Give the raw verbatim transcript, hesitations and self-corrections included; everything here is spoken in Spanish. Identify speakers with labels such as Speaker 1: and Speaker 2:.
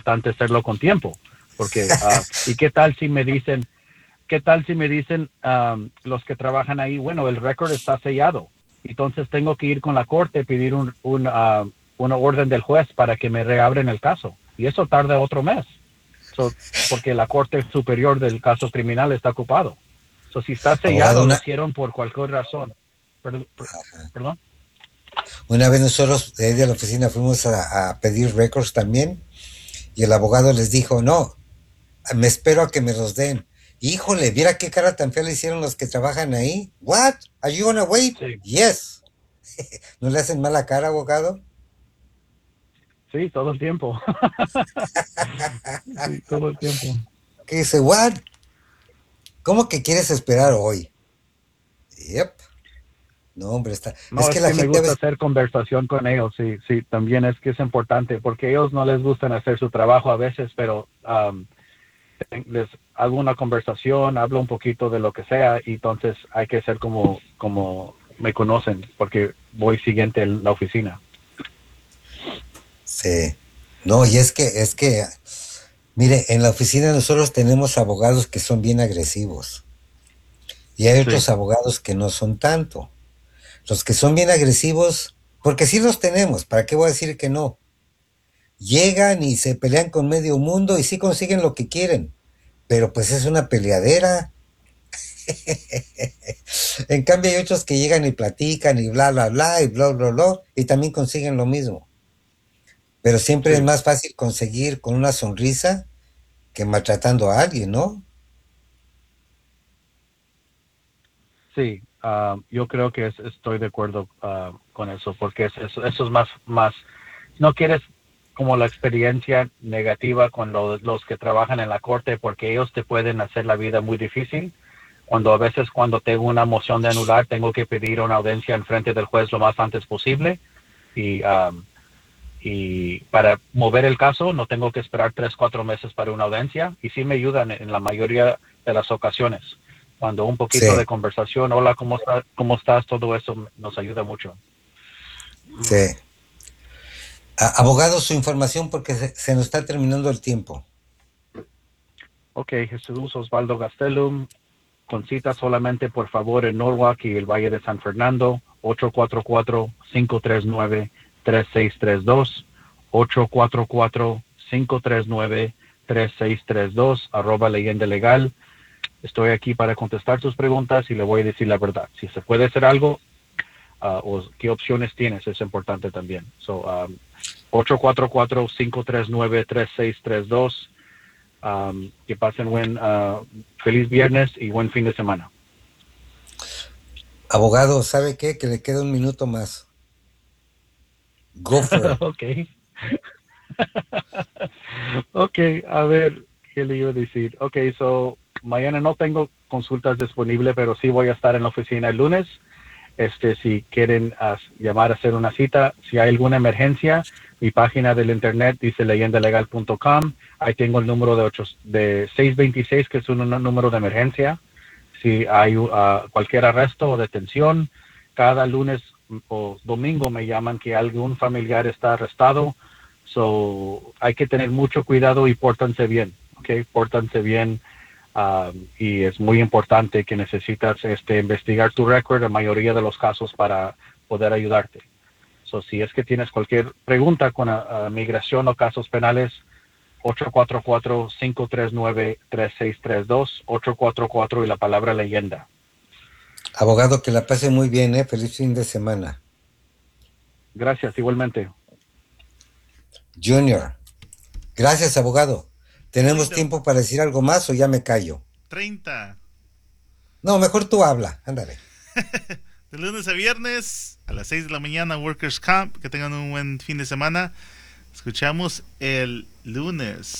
Speaker 1: importante hacerlo con tiempo, porque uh, ¿y qué tal si me dicen, qué tal si me dicen um, los que trabajan ahí, bueno, el récord está sellado, entonces tengo que ir con la corte, pedir un, un, uh, una orden del juez para que me reabren el caso, y eso tarda otro mes, so, porque la corte superior del caso criminal está ocupado. So, si está
Speaker 2: Abogado,
Speaker 1: sellado, lo
Speaker 2: una,
Speaker 1: hicieron por cualquier razón. Perdón. ¿Perdón?
Speaker 2: una vez nosotros de ahí de la oficina fuimos a, a pedir récords también y el abogado les dijo, no, me espero a que me los den. Híjole, viera qué cara tan fea le hicieron los que trabajan ahí. What? Are you gonna wait?
Speaker 1: Sí,
Speaker 2: Yes. ¿No le hacen mala cara, abogado?
Speaker 1: sí, todo el tiempo. Sí, todo el tiempo.
Speaker 2: ¿Qué dice? What? ¿Cómo que quieres esperar hoy? Yep. No, hombre, está. Es
Speaker 1: No,
Speaker 2: que
Speaker 1: es
Speaker 2: la
Speaker 1: que me
Speaker 2: gente a
Speaker 1: gusta
Speaker 2: veces.
Speaker 1: hacer conversación con ellos, sí, sí, también es que es importante, porque ellos no les gustan hacer su trabajo a veces, pero um, les hago una conversación, hablo un poquito de lo que sea, y entonces hay que ser como, como me conocen, porque voy siguiente en la oficina.
Speaker 2: Sí. No, y es que, es que, mire, en la oficina nosotros tenemos abogados que son bien agresivos y hay
Speaker 1: Sí,
Speaker 2: otros abogados que no son tanto. Los que son bien agresivos, porque sí los tenemos, ¿para qué voy a decir que no? Llegan y se pelean con medio mundo y sí consiguen lo que quieren, pero pues es una peleadera. En cambio hay otros que llegan y platican y bla, bla, bla, y bla, bla, bla, y también consiguen lo mismo. Pero siempre es
Speaker 1: sí,
Speaker 2: más fácil conseguir con una sonrisa que maltratando a alguien, ¿no?
Speaker 1: sí, uh, yo creo que es, estoy de acuerdo uh, con eso, porque es, eso, eso es más, más, no quieres como la experiencia negativa con lo, los que trabajan en la corte, porque ellos te pueden hacer la vida muy difícil. Cuando a veces cuando tengo una moción de anular, tengo que pedir una audiencia en frente del juez lo más antes posible. Y, um, y para mover el caso no tengo que esperar tres, cuatro meses para una audiencia. Y sí me ayudan en la mayoría de las ocasiones. Cuando un poquito
Speaker 2: Sí,
Speaker 1: de conversación, hola, ¿cómo, está, cómo estás? Todo eso nos ayuda mucho.
Speaker 2: sí. A- abogado, su información porque se, se nos está terminando el tiempo.
Speaker 1: Ok, Jesús Osvaldo Gastelum, con cita solamente por favor en Norwalk y el Valle de San Fernando, ocho cuatro cuatro, cinco tres nueve, tres seis tres dos, ocho cuatro cuatro, cinco tres nueve, tres seis tres dos, arroba leyenda legal. Estoy aquí para contestar tus preguntas y le voy a decir la verdad. Si se puede hacer algo uh, o qué opciones tienes es importante también. So, um, ocho cuatro cuatro, cinco tres nueve, tres seis tres dos. Um, que pasen buen, uh, feliz viernes y buen fin de semana.
Speaker 2: Abogado, ¿sabe qué? Que le queda un minuto más. Go for it.
Speaker 1: Ok. Ok, a ver, ¿qué le iba a decir? Ok, so, mañana no tengo consultas disponibles, pero sí voy a estar en la oficina el lunes. Este, si quieren uh, llamar a hacer una cita, si hay alguna emergencia, mi página del internet dice leyenda legal punto com. Ahí tengo el número de, ocho, de seis veintiséis, que es un, un número de emergencia. Si hay uh, cualquier arresto o detención, cada lunes o domingo me llaman que algún familiar está arrestado. So, hay que tener mucho cuidado y pórtanse bien, ¿ok? Pórtanse bien. Um, y es muy importante que necesitas este, investigar tu récord en la mayoría de los casos para poder ayudarte. So, si es que tienes cualquier pregunta con uh, migración o casos penales, ocho cuatro cuatro, cinco tres nueve, tres seis tres dos, ocho cuatro cuatro y la palabra leyenda.
Speaker 2: Abogado, que la pase muy bien, ¿eh? Feliz fin de semana.
Speaker 1: Gracias, igualmente.
Speaker 2: Junior. Gracias, abogado. ¿Tenemos
Speaker 3: treinta,
Speaker 2: tiempo para decir algo más o ya me callo?
Speaker 3: treinta.
Speaker 2: No, mejor tú habla. Ándale.
Speaker 3: De lunes a viernes a las seis de la mañana, Workers Camp. Que tengan un buen fin de semana. Escuchamos el lunes.